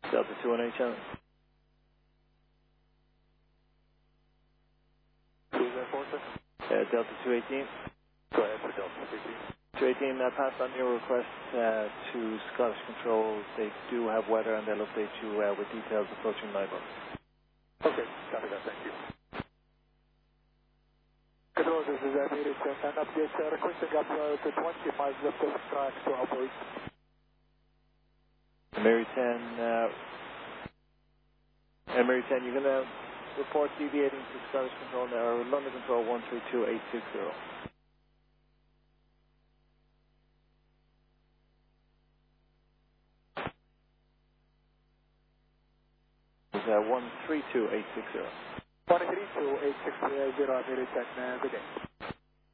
Delta 218. Who's that for, sir? Delta 218. Go ahead for Delta 218. 218, passed on your request to Scottish Control. They do have weather and they'll update you with details approaching NIBO. Okay, copy that, thank you. Control, this is American 10 update, requesting up to 25 left of track to avoid. American 10, you're going to report deviating to Scottish Control now, or London Control 132860. It's 132860. 132860, American, good day.